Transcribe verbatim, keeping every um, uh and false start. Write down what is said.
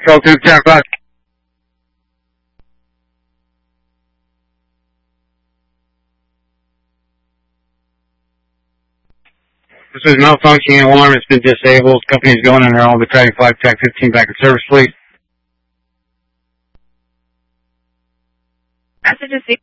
Control two, ten o'clock. This is malfunctioning alarm. It's been disabled. Company's going in there. All the tracking flight track fifteen back in service, please. Message is